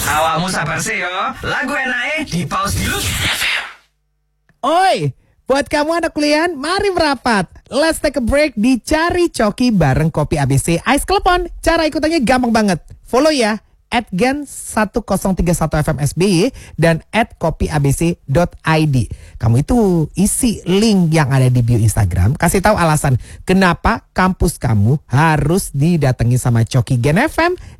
Awakmu sabar sih yo. Lagu enake di pause dulu. Oi, buat kamu anak kuliah, mari merapat. Let's take a break di Cari Coki bareng Kopi ABC Ice Klepon. Cara ikutannya gampang banget. Follow ya, @gen1031 FM SBY dan @kopiabc.id. Kamu itu isi link yang ada di bio Instagram. Kasih tahu alasan kenapa kampus kamu harus didatangi sama Coki Gen FM